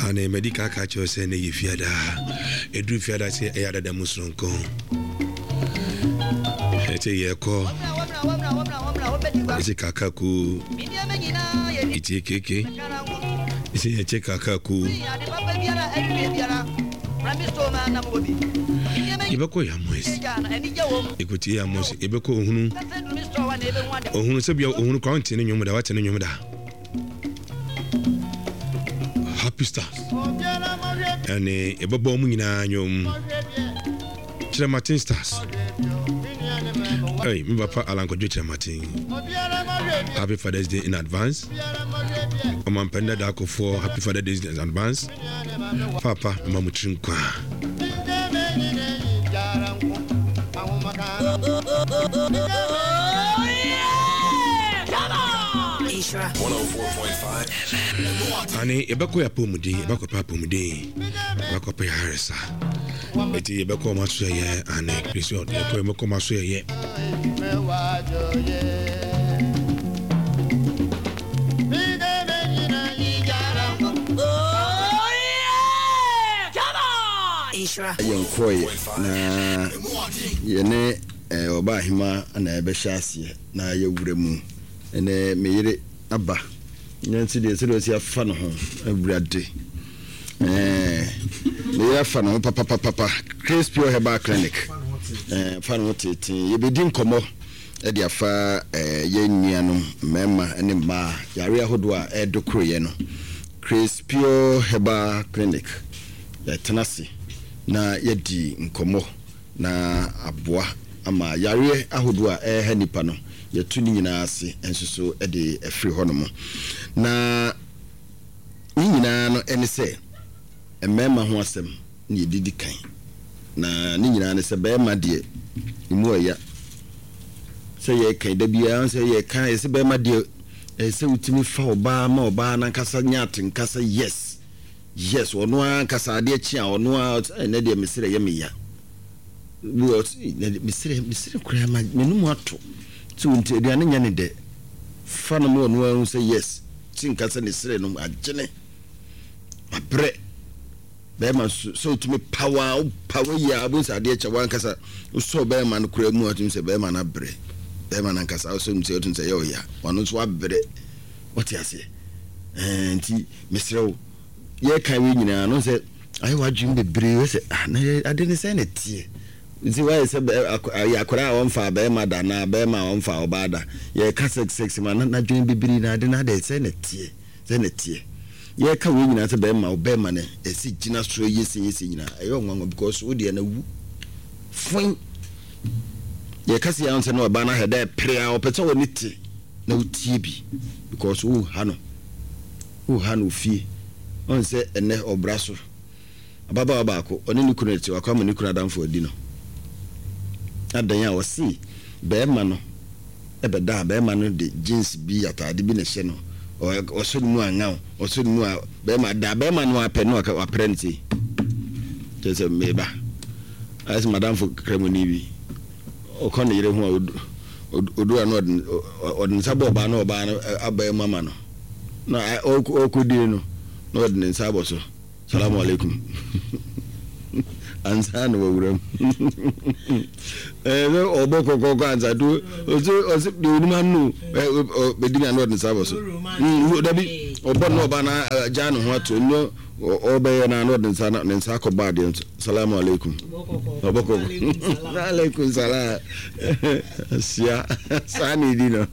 ane medical catcher say ne yifiada edu fiada say eyada da musronko ete yeko ese kakaku ite keke ese yeche kakaku ibeko ya moise ikuti ya moise ibeko ohunu sebia ohunu kwante ne nyomuda wate ne nyomuda Happy Stars and ebobo mu nyina nyom Chira Martin Stars hey mi papa Alanko Chira Martin Happy Father's Day in advance Mama Penda Dako for Happy Father's Day in advance Papa Mama Chinkwa Isra 104.5 Ani ebeko ya pomudi ebeko pa pomudi ebeko pa haresa eti ebeko maso ye ani Christian ebeko maso ye Isra Yankoye na yene oba hima na ebehyasie na yewuremu ene meyire aba nyanti de se do sia fa no ho awurade meyire fa no papa Crispio Herbal Clinic fa no tete yebedi nkomo e dia fa ye nuanom mema ene ma yare ahodo a edokro ye no Crispio Herbal Clinic ya tenasi na yedi nkomo na aboa ama yare ahodo a hanipa no yetu ni nyina ase ensuso e de afri honom na ni nyina no ene se emema ho asem ni yedidi kan na ni nyina ne se be ma de imu oya se ye kan da bia se ye kan se be ma de se utimi fa oba ma oba na nkasa nyate nkasa yes ono an kasa de chi a ono a na de mesire ye meya wo mesire kura ma menum ato so nti aduane nya ne de fa no mo no an say yes tin kasa ne sire no agene abre be ma so to me power ya abu sa de cha wan kasa so be ma no kura mu atum se be ma na bre be ma na kasa so nti otum se yo ya wano so abre what you say nti mesire o ye kan we nyina no se ayi wadwum bebre we se na ade ne se na tie nti why say yakora won fa be ma da na be ma won fa obada ye ka sex ma na dwen bibiri na de na de se na tie ye ka we nyina se be ma ne esi gina stro yesi nyina ayo nwanwa because wo de na wu fun ye ka se ya nse na oba na heda prea opete woni ti na utie bi because wo ha no fie on se ene obraso ababa baako oni ni kuneti wakwa ni kunadamfo odi no adan ya wosi be ma no ebeda be ma no de jeans bi atade bi na hye no o so mu anga o so mu be ma da be ma no apɛ no apprenti tese meba as madam for kremoni bi o kon yire hu odu ano odin sabo ba no abai mama no na o kodi no no odin sabo so salamu alaikum ansa no wuram oboko koko ansa do o di unmanu bedina no odin sabo so dabi obo no ba na janu ho ato no obe na no odin sa na nsa ko ba de salamu alaikum oboko alaikum salam sia sani dino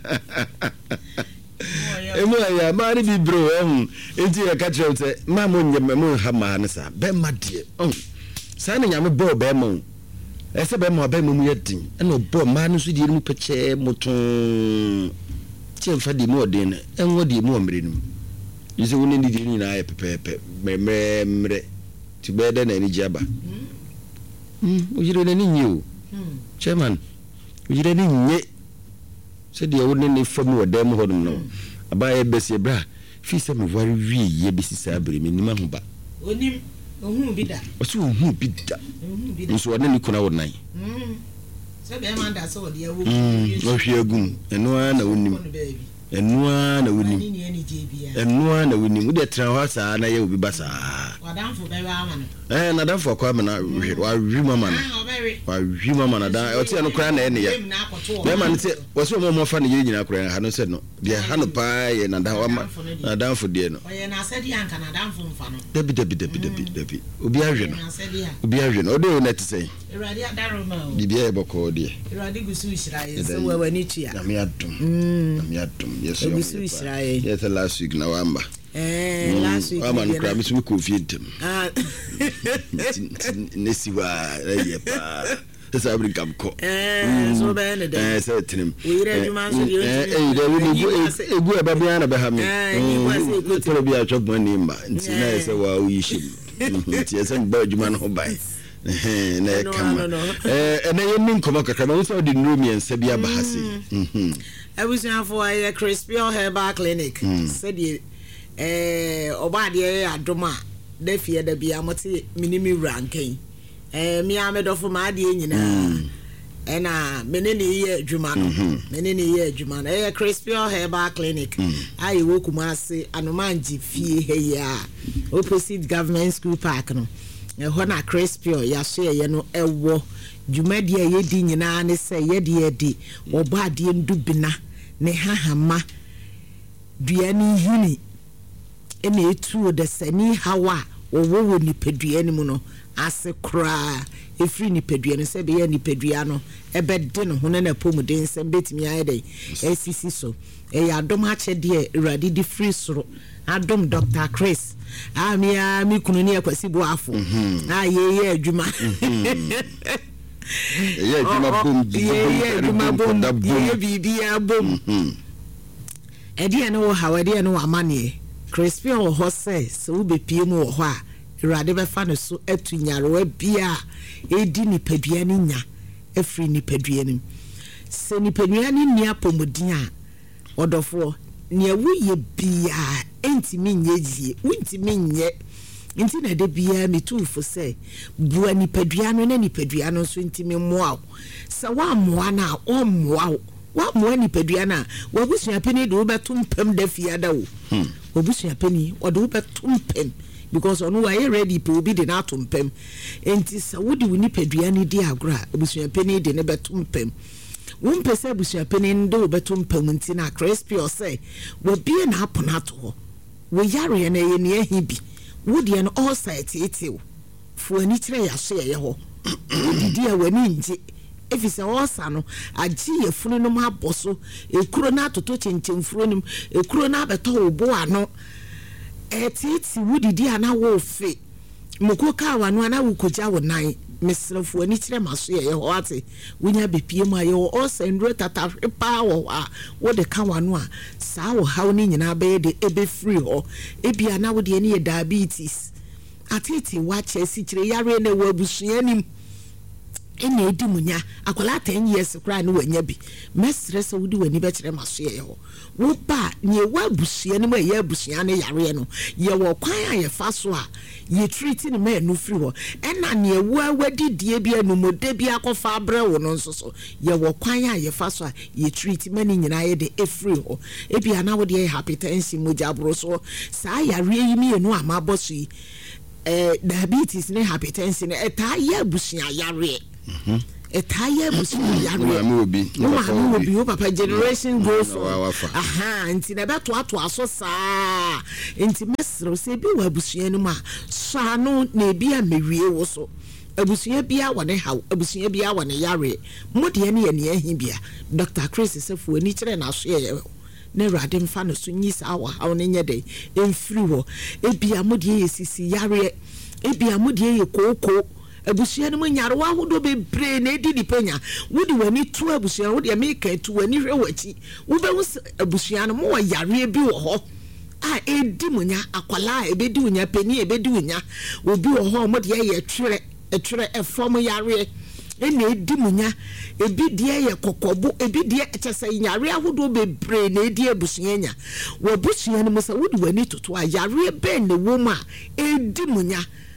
emu ya mari bi bro enti ya catch say ma mo nyem mo ha ma ne sa be ma de sani nyame bo be mo ese be mo mu yedin eno bo ma no so di mu peche moton chemfa di mo den enwo di mo mre num yise woni di ni na ya pepepe mre ti be de na ni jaba o jire na ni nyi chairman o jire ni nye se de woni ni famu odam ho no abaye besi bra fi se me wari wi ye besi sa abere me nima ho ba onim ohun bi da o so ohun bi da nso wona ni kuna wonan se be man da so de awo o hwe agum eno na onim enua na wuni enua na wuni mu de tra ho saa na ye obi basa wadamfo be wa ama no na damfo kwa na wa wi mama na wa wi mama na da o ti no kra na ene ya na ma ne se wo so mo fa ne ye nyina kra ha no se no de ha no pa ye na da wa ma na damfo de no oye na se di anka na damfo mfa no debi obi ahwe no o de na ti sei Iradi adaro ma o bibia e boko de Iradi gusu Israel se we wani tua na me adum yes gusu Israel yes last week na wamba last week ama no kra me so covid nesi wa ye pa esa abri kam ko so be ne de se trim we ire juma so de de egu e ba bia na be ha me ko bi a chop money mba nti na ese wa o yishim nti ese gba juma no bai na kama na yemin koma kakra ma so de nrumi ensa bia ba hase abusuafo aye Crispy Herbal Clinic said oba de adoma da fie da bia mote minimi rankin mi amedofo ma de nyina ena menene ye adwuma no Crispy Herbal Clinic ayi wokuma ase anomanji fie heya opposite government school park no ho na Crispy ya so ye no ewo dwumadi ye di nyina ne se ye de oba de ndubina ne hahama duani hini ena etu de sani hawa owo nipadua ni mu no ase kra efri nipadua no se be ya nipadua no ebede no ho na pomuden se betimi ayede esisi so ya adom ache de Iradi di free soro adom Dr. Chris mi kunu ni akwasi bo afo ye adwuma ye adwuma bom ye bibia bom edi ene wo hawade ene wo amane Crispy wo ho se wo bepie mu wo ho a Irade be fa no so atunyaro bia edi nipadua ni nya efri nipadua ni se nipadua ni nia pomodin a odofo ne wuye bia entimi nyejie untimi nye nti na de bia metufo se bua nipadua no na nipadua no so ntimi moa sa wa moa na o moa wa moa nipadua na wabusua peni de obetum pem da fiada wo wabusua peni o de obetum pem because onu wa ye ready pe obi de na atom pem enti sa wodi woni padua ni di agora abusua peni de ne betum pem won pese abusua peni ndo betum pem nti na Crispy o say wo bie na aponato ho wo yare na ye ne ahibi wodi en all site etiu fu ani kire ya so ye ho didi a wani nje efisa osa no agi ye funu no ma boso ekuro na atoto chenchen furu nim ekuro na beto obo ano etiti wudidi ana wo fe mukoka wanu ana wukoja wonan mesrefo ani kire maso ye ho ate wunya bepie mu aye o sendro tata pa wo a wo de ka wanu a saa wo haw ni nyina be de ebe free ho ebi ana wo de ani ye diabetes atiti wa chesi kire yare na wo abusua nim ene edi munya akwala 10 years kra ne wanya bi mesre se wudi wani be kire maso ye ho wo ba ne wa abusua nim ye abusua ne yare no ye wo kwan aye fa so a ye treat ne ma enu free ho ena ne wa wadi die bi anu mode bi akofa abre wo no nso so ye wo kwan aye fa so a ye treat mani nyina ye de free ho ebi ana wo de hypertension moja bro so saa yare yi mi enu amabo so yi diabetes ne hypertension eta ye abusua yare etaya busua yare obi o papa generation goes nti na beto ato aso saa nti mesro se bi wa busua no ma so ano na ebi a mewie wo so abusua bia wone haw abusua bia wone yare mode ne ye ne ahibia Dr. Chris sefu ani kire na so ye na Irade mfa no so nyisa awa haw ne nyede emfiri ho ebia mode ye sisi yare ebia mode ye koko abusua no nyare wa hodo bebre na edi dipenya wodi wani tu abusua wodi ameka tu wani hwe wachi wo be abusua no mo yare bi wo ho a edi munya akwala ebedi unya peni ebedi unya obi wo ho mo de ye twere efom yare ene edi munya ebi de ye kokobo ebi de etese yare ahodo bebre na edi abusua nya wo abusua no mo sa wodi wani tutu a yare be ne wo ma edi munya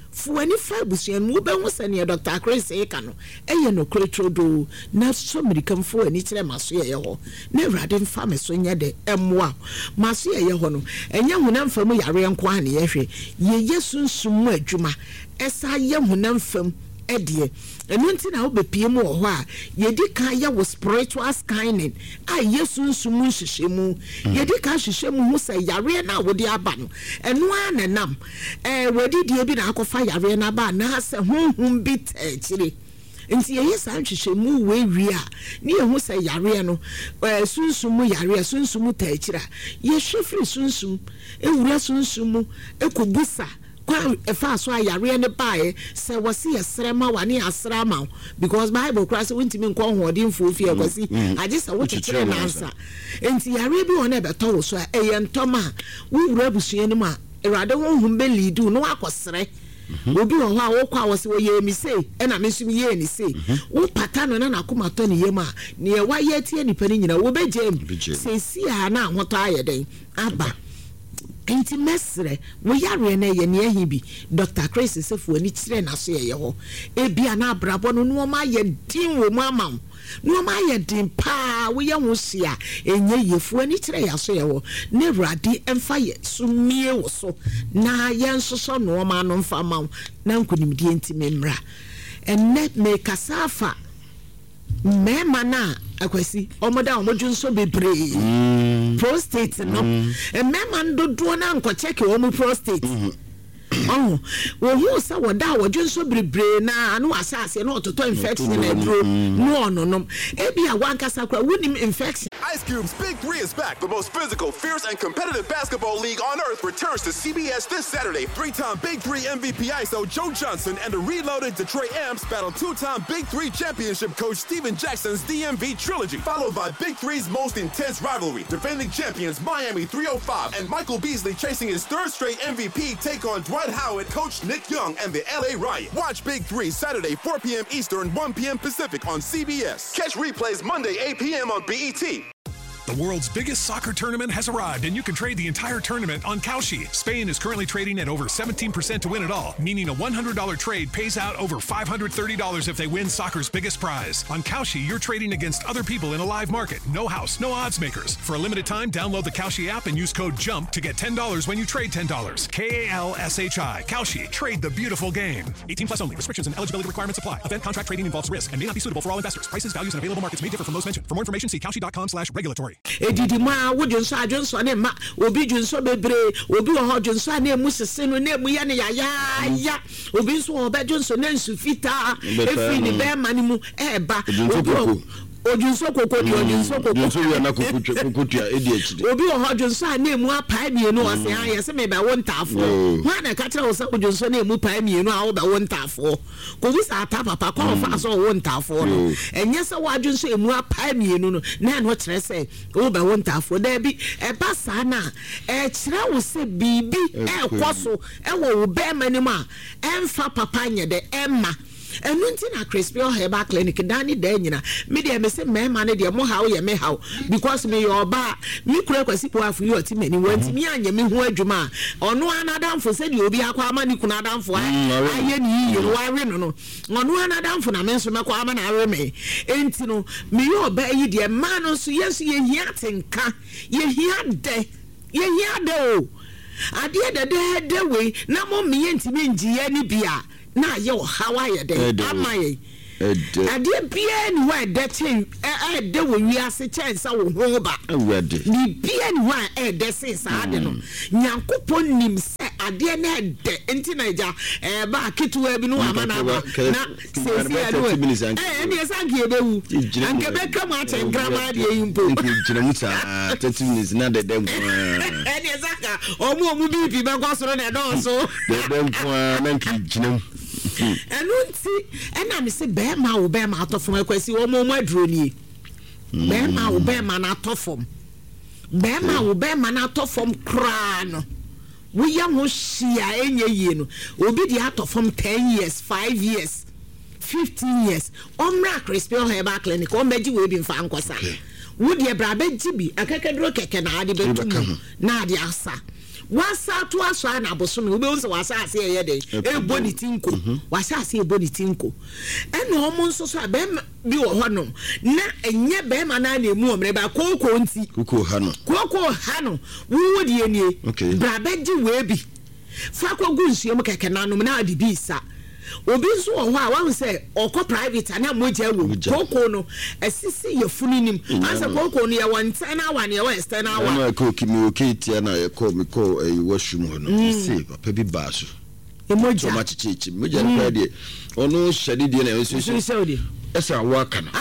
for any fibus and move was any Dr. Chris Ekano, no creature do, not so many come for any time, Masia, never had infamous when you're the M1, Masia Yahono, and young woman for me, Arian Kwani, ye soon sumo Juma, as I young woman from Eddie, and one thing I'll be PM or why, ye did Kaya was spiritual skying, I yes soon sumu shimu, ye did Kashishemu who say Yarena with the aban, and one and num, where did ye be Aquafire Yarena ban, Nasa whom beat actually. Nti ye sanhwehwe mu we wia ne ye hu say yare no sunsumu yare sunsumu taachira ye hwefiri sunsum ewura sunsumu ekobusa kwa efa so ayare ne bae se wose yesrema wane asrama because Bible class wintimi nko hoodin fofie kwasi age se wo chekere na ansa nti yare bi wona beto wo so eye ntoma wo wura busue ne ma erade ho humbe lidu no akosere obi wo ha wo kwa wo se wo ye mi sei e na me sum ye ni sei wo pata no na akoma to ne yema ne ye wa ye tie nipa ni nyina wo bejem sei si a na ahoto ayeden aba enti mesre wo yare na ye ne ahibi Dr. Chris Sefu ani kire na so ye ho e bia na abrabo no no ma ye din wo mu amam no ma ye din pa wo ye ho sia enye yefu ani kire ya so ye ho ne rade emfa ye sumie wo so na ye nsoso no ma no mfa maw na nkonimdie enti memra enne me kasafa mema na akwasi omoda omodwunso bebre prostate no mema ndodo na nko check o prostate oh wo hu sa woda wodwunso bebre na anu asase na ototo infection na dro no ebi awanka sakra wonim infection. Ice Cube's Big 3 is back. The most physical, fierce, and competitive basketball league on earth returns to CBS this Saturday. 3-time Big 3 MVP ISO Joe Johnson and the reloaded Detroit Amps battle 2-time Big 3 championship coach Steven Jackson's DMV trilogy, followed by Big 3's most intense rivalry. Defending champions Miami 305 and Michael Beasley chasing his third straight MVP take on Dwight Howard, coach Nick Young, and the LA Riot. Watch Big 3 Saturday 4 p.m. Eastern, 1 p.m. Pacific on CBS. Catch replays Monday 8 p.m. on BET. The world's biggest soccer tournament has arrived, and you can trade the entire tournament on Kalshi. Spain is currently trading at over 17% to win it all, meaning a $100 trade pays out over $530 if they win soccer's biggest prize. On Kalshi, you're trading against other people in a live market. No house, no odds makers. For a limited time, download the Kalshi app and use code JUMP to get $10 when you trade $10. KALSHI. Kalshi. Trade the beautiful game. 18 plus only. Restrictions and eligibility requirements apply. Event contract trading involves risk and may not be suitable for all investors. Prices, values, and available markets may differ from those mentioned. For more information, see kalshi.com/regulatory. Edidi ma wo junso ajonso ne ma obi junso bebre obi wo ho junso na emu sese no na emu ya ne ya obi nso wo be junso na nsu fita efi ni be ma ni mu eba ojunso kokko di ojunso kokko ojunso ya na kokotua edi akide obi wo ho ojunso na emu apai mienu o se han ye se me be wo ntafo ho na ka kire wo se ojunso na emu pai mienu a wo be wo ntafo ko bi sa ta papa ko fa so wo ntafo no enye se wo ojunso emu apai mienu no na no kire se wo be wo ntafo da bi e ba sa na e kire wo se bibi e kwaso e wo wo be mani ma emfa papa nye de emma enunti na Crispy Herbal Clinic dani da nyina me de me se mema ne de mo hawo ye me hawo because me your ba me kura kwasi po afu yo ti mani wanti me anya me ho adwuma ono anadamfo se de obi akwa ama ni kuna adamfo aye ni yi wa we no ono anadamfo na me nso me kwa ama na awe me enti no me yo ba yi de ma no so yesu ye hia tenka ye hia de o ade de we na mo me enti me ngiye ni bia na ye o hawaye de amaye ade bia ni wa de tin de wo wi ase chance wo ho ba ni bia ni wa de se sa ade no nyankopon nim se ade na de enti naija ba ketuwa bi no amana ba na se se ni esanki ebewu anke be kam ache grama de yimpo jina musa 30 minutes na de dem ni esaka omu bibi be go soro na do so de dem na nki jina enunti ena me se be ma wo be ma atofom akwasi wo mo aduro ni be ma wo be ma na atofom be ma wo be ma na atofom kra no we ya ho hia enye yie no obi di atofom 10 years 5 years 15 years omra Crispy Herbal Clinic o meji we bi mfa nkosa wo di ebra be jibi akakedro keke na ade betum na ade asa wasa to aso na abosom we be unse wasa ase ye dey e boni tinko wasa ase e boni tinko ena omo nso so abem bi wo hono na enye be ma na na emu omre ba koko nti koko ha no wo die nie bra beji we bi fa ko gunsuo mu keke nanom na adi bi sa obi nso wo ho a wa say okọ private na moja wo koko no asisi ye funinim asa koko no ye wonta na wa ne ye west na wa na ko kimi o kiti na ye ko mi ko washroom ho no see papa bi ba so emoja ma chichi moja na de ono shedi de na ye so asa waka no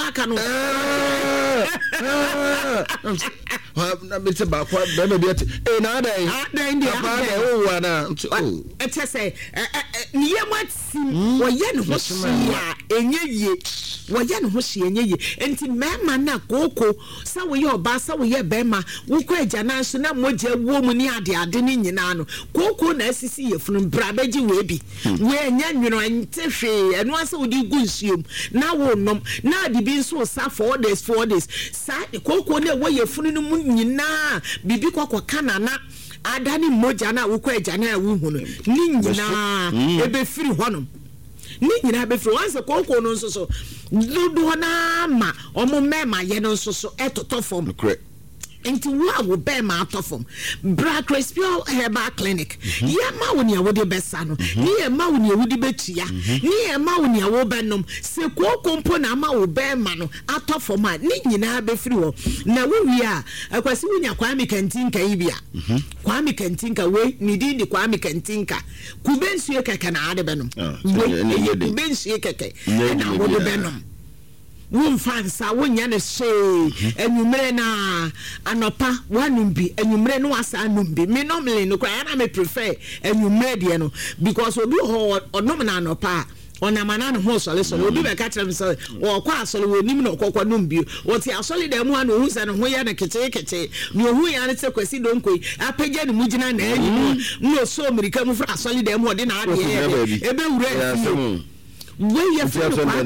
na bete ba kwa be be ate na dai papa de wo wa na ete say niye matim wo ye no ho hia enye wo ye no ho hia enye ye enti mema na koko sa wo ye oba sa wo ye bema wo kwa agya na so na moja wo mu ni ade ni nyina no koko na asisi ye funu bra beji we bi we enya nwino ente hwe eno asa wo di gunsuom na wo nom na de bi nso sa 4 days sa koko na wo ye funu no mu nyina bibi kwakwa kanana adani moja na wo kwa agya na wo hu no ni nyina ebe firi honom ni nyina be firi wanse koko no nso so dudu na ma omo mema ye no nso so etotofom enti wo be ma atofom bra Crespio Herbal Clinic ye ma woni a wo de besa no ni ye ma woni a wo de betua ni ye ma woni a wo benom se koko mpo na ma wo be ma no atofom a ni nyina be firi ho na wo wi a akwasi wonya Kwame Kantinka ibia Kwame Kantinka we ni di Kwame Kantinka kubensu keke na ade benom we kubensu keke na wo de benom won fansa wonya ne she enumere na anopa wanumbi enumere no asa anumbi me normally no kwa na me prefer enumere de no because obi ho onom na anopa ona mana no ho sole obi be ka tell me say wo kwa asole wo nim no kokko numbi wo ti asole de mu anu hu se no ho ya na kete no hu ya ne se kwasi donkoi apagya ne mugina na anyi no so mirika mu fra asole de mu de na ade ebe wura we ya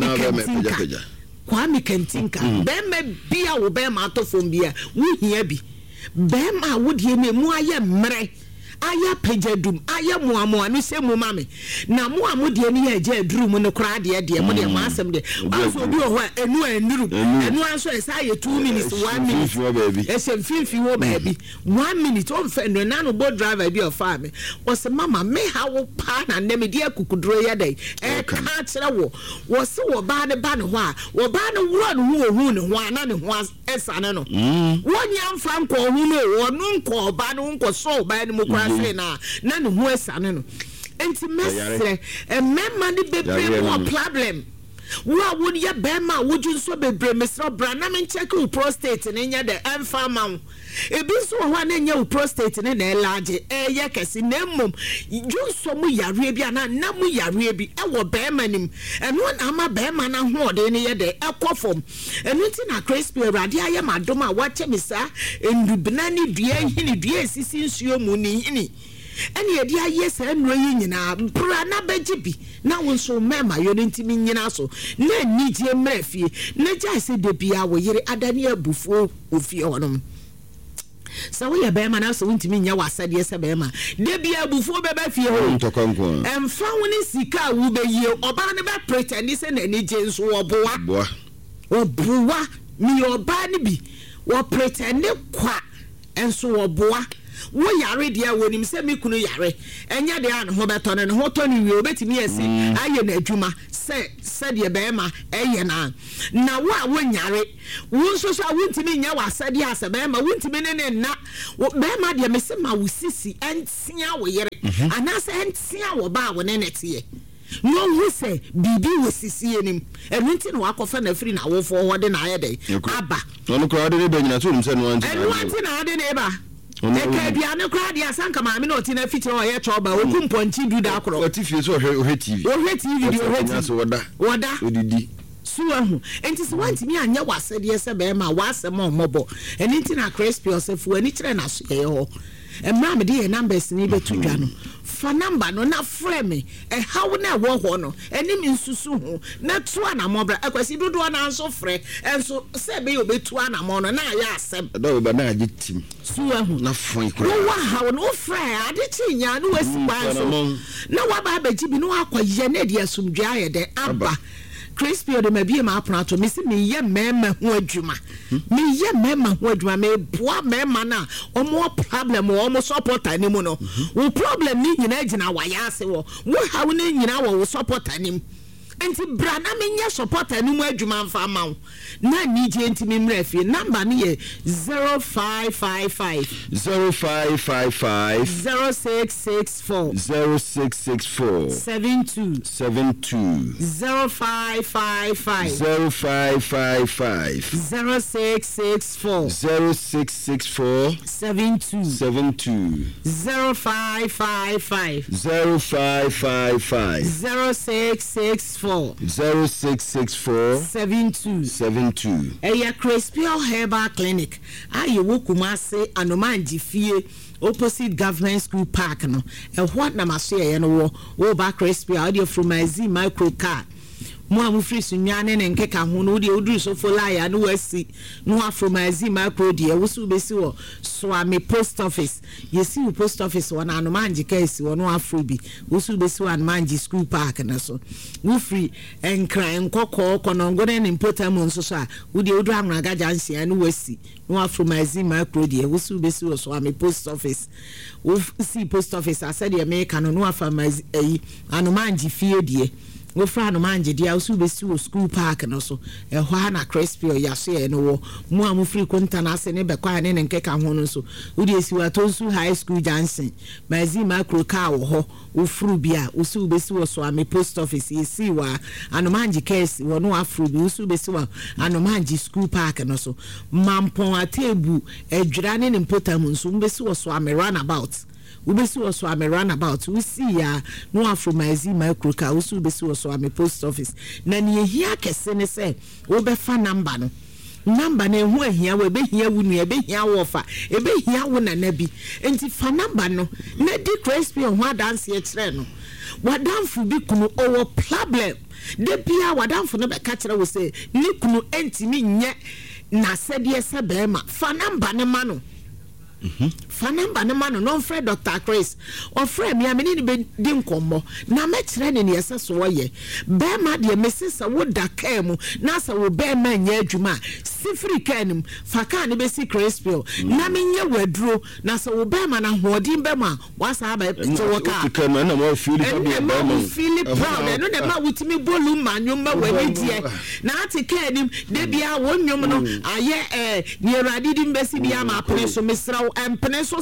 fa Kwame Kantinka bema bia wo bema atofom bia wo hia bi bema wo de ne mu aye mre aya pejadum aya muamoa ni se mu mame na muamu de ne ya je aduru mu ne kra de mu de mu asem de aso bi ho enu anuru enu anso esa ye 2 minutes 1 minute ese finfi wo baabi 1 minute on fe no na no boat driver bi of farm o se mama me ha wo pa na ne me de akukuduro ya dai ka kire wo se wo ba ne ho a wo ba ne wuro no hu ne ho ana ne ho esa ne no wonya mfa nko hu no wo no nko ba no nko so ba ne mu kwa na ne ho esa ne no enti mesre emema ni bebre mo problem wa won ye bema wodun so bebre mesre bra na men check your prostate ne nya de emfama ebi so ho na nya your prostate ne na large ye kesi na mum jun so mu yare bi ana na mu yare bi e wo bema nim eno na ma bema na ho de ne ye de ekofom eno ti na Crespio rade aye madom a wache misa endubna ni dua hini dua sisi nsuo mu ni hini ene ye dia yes enro yi nyina bra na begibi na wonso mema yo ntimi nyina so na nijie mrafie na ja se de bia wo yire adane abufuo ofie honom sa wo ye bema na so ntimi nya wasade se bema de bia abufuo beba fie ho emfa woni sika wo be yie oba ne be pretend se na nije nso oboa mi oba ne bi wo pretend kwa enso oboa wo yare dia wonim se me kunu yare enya de an ho beto ne ho to ni wi obetimi ese aye na adwuma se de bema eye na wo a wo nyare wo so so wontimi nya wasade ase bema wontimi ne na bema de me se ma wo sisi entia wo yere anase entia wo ba wo ne netie no who say bibi wo sisi enim enunti na wakofa na free na wo fo ho de na aye de aba no ko de be nyina so nim se no anti na ade ne ba eke bia ne kra dia sanka ma me no ti na fiti o ye choba o kumponchi du da akro o ti fie so o TV woda odidi suahu enti se wanti mi anya wasede se be ma wasem o mobo enti na Crespio se fu ani kire na so ye ho emra me de numbers ni betu dwa no fa number no na frɛ me how na wo ho no enim nsusu ho na to anamobra akwasi dodo na nso frɛ enso se be obetu anamo no na ya asem do ba na agitim su ahu na fon kura wo how no frɛ ade chinya no wasi ba so na wa ba ba gibi no akɔye na dia sumdwa ayɛ de aba Crispy or the maybe my prato, Missy me, ye mema who adjuma. Me ye mema who adjuma, me bois memana, or more problem or almost support animono. Who problem me in edge in our yase or what how in our support anim. And to brana me ya support animo adjuma farm. Na need you to me refi number near 0555 0555 0664 0664 72 0555 0555 0664 72 0555 0664 72 Eya Crispy Herbal Clinic. Aye wo Kumase Anomanji Fie opposite Government School Park no. E what na maso ye no wo ba Crispy audio from my Z micro car. Mo amufri sunwane ne nkeka ho no de oduru so folaya no wasi no afro mazi macro de wusu besi wo so ame post office yesi post office wona anomanji case wo no afro bi wusu besi wo anomanji school park na so wo free enkran nkokọ konongone ne important nso so a wo de oduru anraga jansia no wasi no afro mazi macro de wusu besi wo so ame post office wo si post office asede America no afro mazi anomanji fie de wo fra no manje dia usu besi wo school park no so ehwa na Crispy o yaso no wo mu amufri konta na ase ne bekwa ne nkeka ho no so wo de esi wa tonsu high school Johnson mazi macro car wo ho wo fru bia usu besi wo so ame post office esi wa anomanje case wo no afru bi usu besi wa anomanje school park no so mampon atebu edwira ne important nso besi wo so ame runabout ubesi was so run about we see ya no afro mazi micro car usu besi was so post office na ne hia kese ne se wo be fa number no number na hu ahia we be hia wu nu e be hia wo fa e be hia wo na na bi enti fa number no na di Crispy ho adanse e kire no wadamfo bi kunu owo problem de bia wadamfo no be ka kire wo se ni kunu entimi nye na sede se be ma fa number ne ma no fa number ne man no Fred Dr. Chris or friend me ameni ni be di nkommo na me kire ne yesa so woye be ma de mesesa wo da ka mu na sa wo be ma nya adwuma sifri kanim fa ka ne be si Crispy na me nya waduro na sa wo be ma na hodin be ma wasa ba to wo ka na mo feel proud no ne ma wutimi bolu manwom ma wani die na ati kanim de bia wo nwom no aye ni Awurade di mbesi bia ma pere so mesra empene so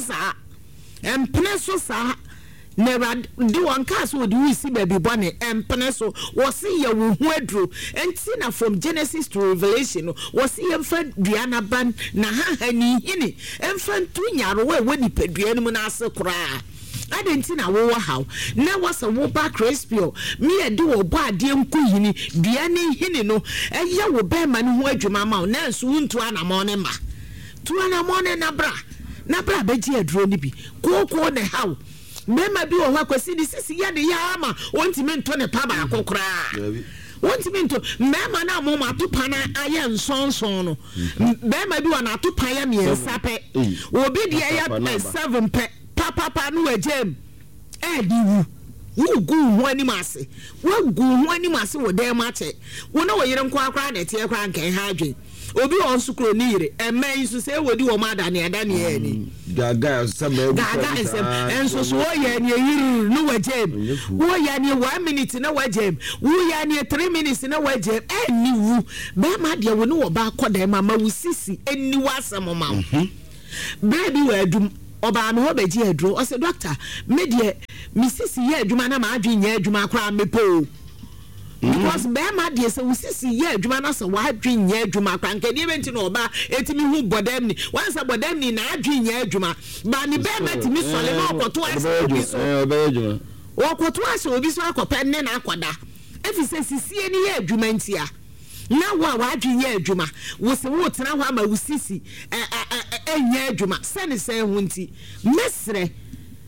sa never do one cast would we see baby bonnet empene so was see ya wo hu adro entina from Genesis to Revelation was see emfa duana ban na hani hini emfa tunyaro we ni peduan mu na ase kura adentina wo how na was a wo ba Crispy me e de wo ba ade nku hini duane hini no eya wo be ma ne ho adwuma ma na nso wuntu anamo ne ma tu anamo ne na bra beji adro ni bi koko ne how mema bi wo akwasi di sisi ya de ya ama wontimi nto ne pa ba akokra wontimi nto mema na mo matopa na aye nsonson no mema bi wa na atopa ya miensa pe obi de ya 7 pe papa no agem di wu gu ho anim ase wo gu ho anim ase wo dem ache wo na wo yire nko akra na tie akra nkan ha adwen obi on sukro ni yire emman su se wodi wo ma da ne ani gaga sabe enso so wo ya ni yiri no wajem wo ya ni 1 minute na wajem wo ya ni 3 minutes na wajem eni wu be ma de wo no wo ba koda ma wu sisi eni wasem ma baby we adum oba me ho beji adro o se doctor me de mi sisi ye aduma na ma adwen ye aduma akra mepo because be ma de se usisi ye adwuma na se wa adwen ye adwuma kwa nke ni event no oba etimi hu bodam ni once bodam ni na adwen ye adwuma ba ni be ma timi sole na okoto ase obi so okoto ase obi so akopa ne na akoda efi se sisi ni ye adwuma ntia na wa adwen ye adwuma wo se wo tena ho ama usisi enye adwuma se ne se hu nti mesre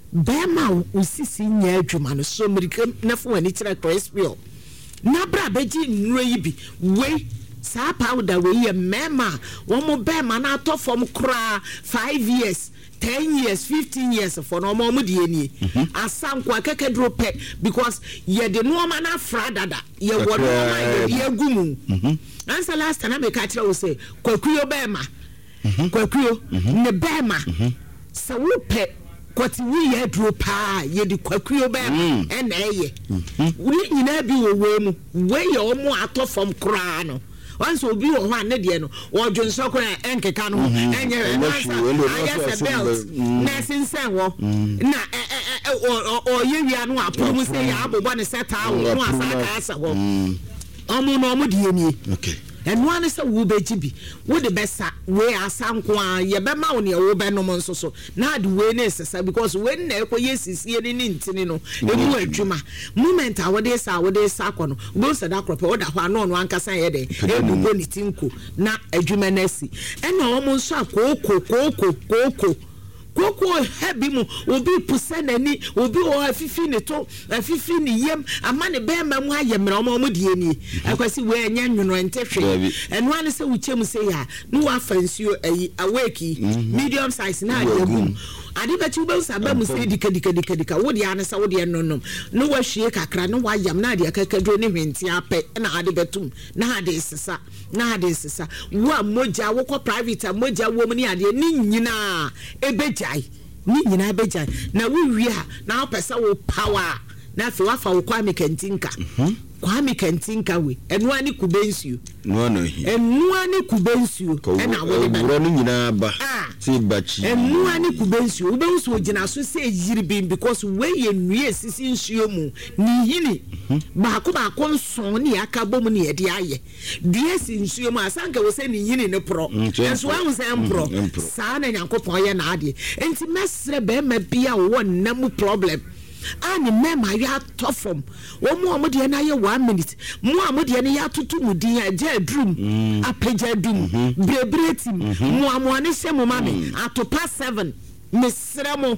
bema usisi nya adwuma no so mirika na fo ani kire Crispio na bra beji nnuro yi bi we sa powder we ye mema wo mo bema na to form kra 5 years 10 years 15 years for no mo de ani asanko akeke drope because ye de no ma na fradada ye wo no ma ye gumu answer last time I catch you say kwakuyo bema kwakuyo ne bema sa wo pe kwati wi ye dro pa ye di kwakuyo bema en eye wi nyina bi wo we mu we ye o mu atofom kra no once obi wo ho ne de no wo dwonso kra enkeka no enye na belt na sinsen wo na o ye wi anu apo mu say ya abobo ne seta wo no asaka asa wo omo no omo de ni okay and one is a wo beji bi wo de besa we asanko a ye be ma wo ne wo be no mo nso so na de we ne sesa because when na ekoyesisie ni ntini no emu adwuma moment a wo de sa ko no wo se da krope wo da ho ano no ankasa ye de ebu go ni tinko na adwuma na si e na wo mo nso akoko koko hebi mu obi pusana ni obi o afifi ne to afifi ni yem amane be ma mu ayemra o mo die ni akwasi we anya nwuno entehwe eno ane se wuchem se ya no wa fansuo ayi awake medium size na adegum ade bechi ube usaba mu se dika wodi ane sa wodi ennonom no wa hwie kakra no wa yam na ade akakadro ne hwenti ape na ade betum na ade sesa wa moja wo ko private moja wo mu ni ade ni nyina ebejai ni nyina ebejai na wo wia na opesa wo power na fe wa fa wo Kwame Kentinka Kwame Kentinka we enu ani kubensuo no hi enu ani kubensuo na wo be no nyina ba ti bachi enu ani kubensuo ubensuo gina so se yiri bin because we ye nue sisi nsuo mu ni hini ba ko nso ni akabom ni ye de aye due si nsuo mu asanka wo se ni hini ne pro enso ahun se empro sa na Nyankopon ye na ade enti mesre be ma bia wo nam problem ani mema ya tofom wo mu amode na ye 1 minute mu amode na ya tutu mudin aja drum apeja dum brebretim mu amone se mu mame atopa 7 mesra mo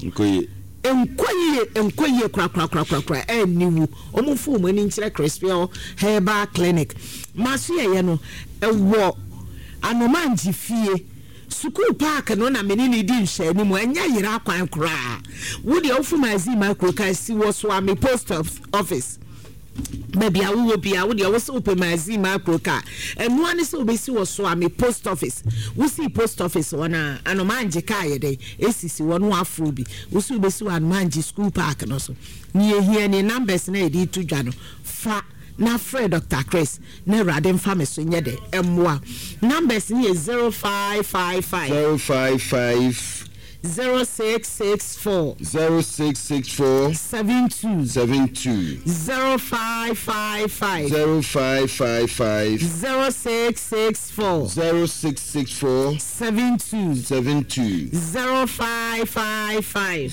enkoye kra eniwu omufu mu ani nkire Crispio Herbal Clinic maso ye no ewo anomanji fie School park no na menini di nhye ni mu anya yira kwan kra wo de ofu mazi macro ka si wo so am post office maybe awo bia wo de wo so open mazi macro ka enu ani so be si wo so am post office wo si post office wana anomanje ka ye de esisi wo no afro bi wo so be si anomanje school park no so ni ehia ni numbers na e di to dwa no fa na Fred Dr. Chris na Radin family so nye de emwa numbers ni 0555 0664 72 0555 0664 72 0555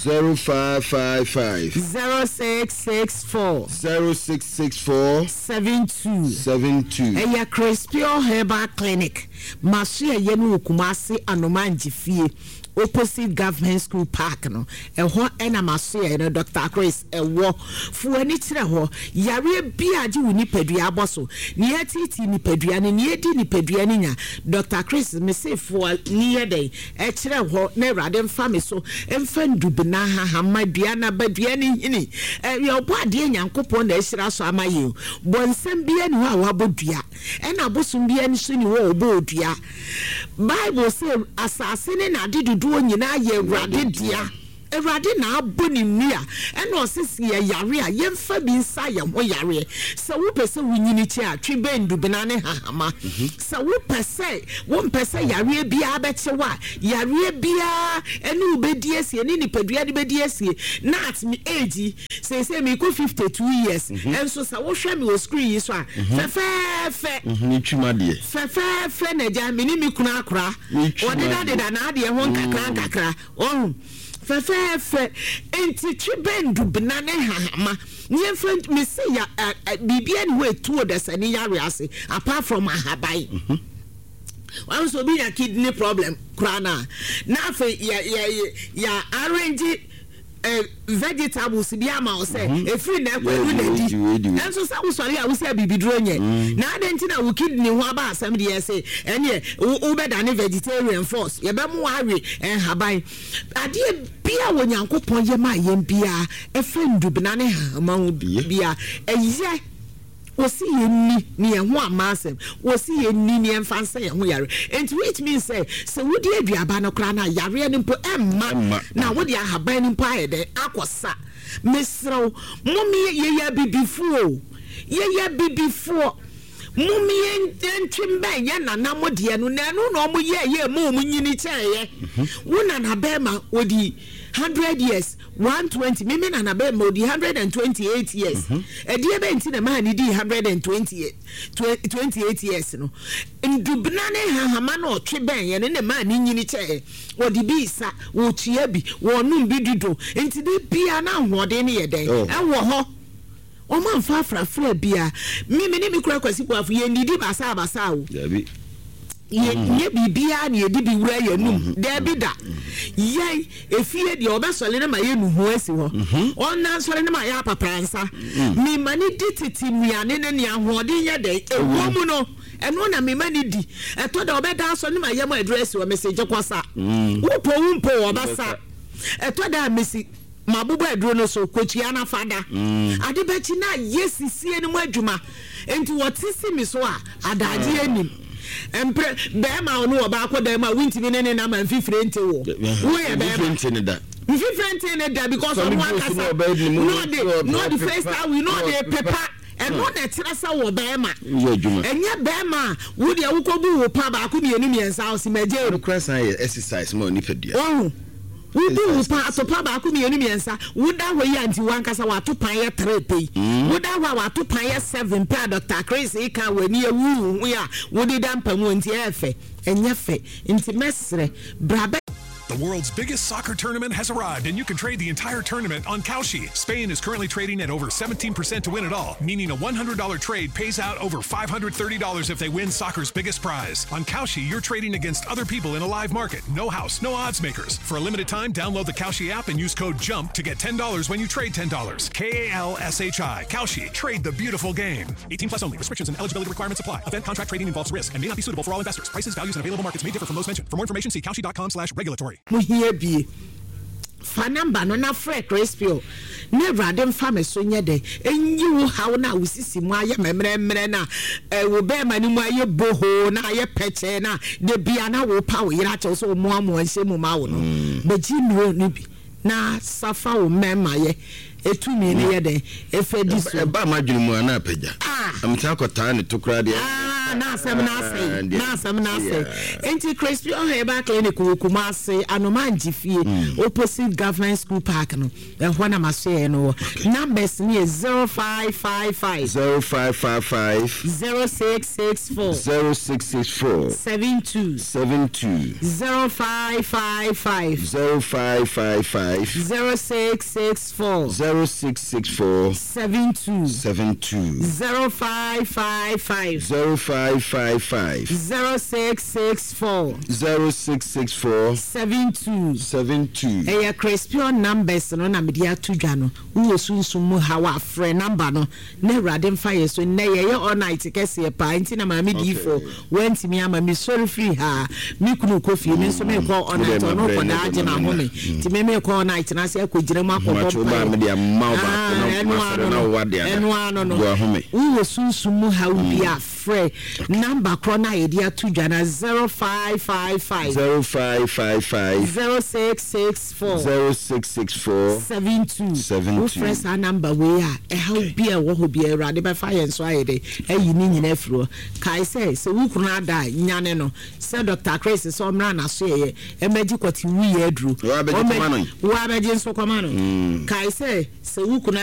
0664 72 eya Crispio Herbal Clinic masia yenu okumase anomanji fie opposite government school park no eho ena maso ya no Dr. Chris ewo fu ani kire ho yare bia je woni padua aboso ni atiti ni padua ni edi ni padua ni nya Dr. Chris me say fu ni yede e kire ho na Awurade mfa me so emfa ndubina ha madua na badua ni hini ye obo ade Nyankopon na ehira so amaye bonsam bia ni ho awabodua ena abosom bia ni so ni wo obodua Bible say asase ne na dedudu onyina ye Awurade dia Awurade na aboni nua ena osisi ye yare a yemfa bi nsa ye ho yare se wo pese wunyini chi a twi bendu bina ne hahama se wo pese yare bia bechewa yare bia ene ubedi esie ni nipadua de bedi esie na at me age say me ko 52 years enso se wo hwe me o screen yi so a fe ni twima de fe na ja me ni mi kuna akra odeda na de ho nkakra fefe enti tribendu binane hahama nye friend me say ya bibia ni we two the sani yare ase apart from ahabai wan so bi ya kidney problem krana na fe ya arrange vegetables bi ama o say efiri na kwadu na di enso sa wo sori a wo say bibiduro nye na adenti na wo kidney ho aba asem de say ene wo be da ne vegetarian force ye be mo awe haban ade bia wo nyankopon ye ma ye bia efendubna ne ha ma wo bia eye wosi yenni ni ehun amasem wosi yenni ni emfanse ehun yare and which means say wodi aduaba no kra na yare ni mpo emma na wodi ahaban ni mpo ayede akosa mesrew mummy ye bibifuo mummy entwimbe ye nana modie no na no no mo ye mo nyini cheye wona na bema wodi 100 years 120 mimi na be modi 128 years edie be nti na man di 128 years no ndubna ne hahama na otwe ben ye ne man nyini che wodi bi isa wo tua bi wo num bi dudo nti de bia na hode ne ye den e wo ho o man fa frafra bia mimi ne mi kura kwasi boafo ye ndidi basa o ye bibia na ye di bi wura ye num de bi da ye efie de obesole na ma ye nu ho asi ho onna sole na ma ya papransa mi mani dititi nuane ne ne ahode ye de ewo mu no eno na mi mani di eto de obeda so ne ma ye mo address wo message kosa wo obasa eto da mesi mabubu aduro no so kochia na fada ade bechi na yesisie ne mu adwuma enti wotisi mi so a adaje anim empre bema onu oba akoda ma wintimi ne na ma mfifire nte wo ye bema ne da mfifire ne da because of one kasa no the first time we know the paper and no na tirasa wo bema enye bema wo de awukobu wo pa ba ko mienu miensa o si meje no cross exercise mo ni pedia Wudi upa atopa ba ku mienu miensa wuda ho yi anti wankasa watopan ye 3 pay wuda ho watopan ye 7 pay Dr. Chris ika wani ewu ya wudi dampamu nti efe enyefe nti mesre brabe. The world's biggest soccer tournament has arrived, and you can trade the entire tournament on Kalshi. Spain is currently trading at over 17% to win it all, meaning a $100 trade pays out over $530 if they win soccer's biggest prize. On Kalshi, you're trading against other people in a live market. No house, no odds makers. For a limited time, download the Kalshi app and use code JUMP to get $10 when you trade $10. KALSHI. Kalshi. Trade the beautiful game. 18 plus only. Restrictions and eligibility requirements apply. Event contract trading involves risk and may not be suitable for all investors. Prices, values, and available markets may differ from those mentioned. For more information, see kalshi.com/regulatory. Muhie bi fa number no na frɛ Crespio ne brade mfa me so nye de enyi wo hawo na wusisi mu aye memremre na wo be ma ni mu aye boho na aye peche na de bia na wo pa wo yira che so mo anhye mu ma wo no beji nuro ni bi na safa wo mema ye etumi ne ye de efedi so e ba madwene mu ana apagya amta akota ne tokura de na asem na say enti Crispy Oheba Clinic Kumasi Anomanji fie opposite Government School Park no e ho na maso no numbers ni 0555 0664 72 0555 0664 72 0555 0664 72 eya Crispion numbers no na media to dwa no wo sunsun mu hawa frɛ number no na rade mfa ye so na ye all night kese pa nti na ma me di for went me ama me sorry free ha me kunu kofi me so me call all night no ko da age na ho me ti me call all night na se akogire mu akɔbɔ pa me dia ma ba na wade ana no wo sunsun mu hawa bia frɛ number krona idea to jana 0555 0664 72 fresh number we are e how be a wo be rade be fire so ayede ayi ni nyina afro kai say so wo krona da nyane no say Dr. Chris so mra na so ye emeji kwati wi ye adru wa beji nso kwama no kai say so wo